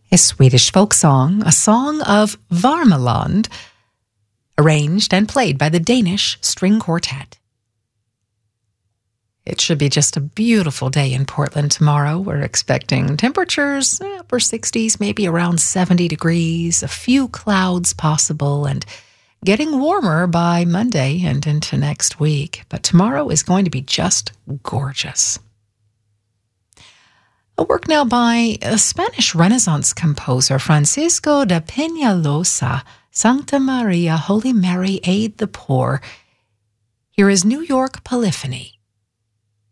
a Swedish folk song, a song of Varmeland, arranged and played by the Danish String Quartet. It should be just a beautiful day in Portland tomorrow. We're expecting temperatures upper 60s, maybe around 70 degrees, a few clouds possible, and getting warmer by Monday and into next week. But tomorrow is going to be just gorgeous. A work now by a Spanish Renaissance composer, Francisco de Peñalosa, Sancta Maria, Holy Mary, Aid the Poor. Here is New York Polyphony.